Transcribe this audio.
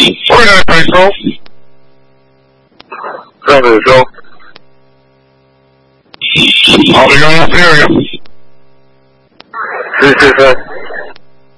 会的，可以收。 这样子收。 好，111， 谢谢。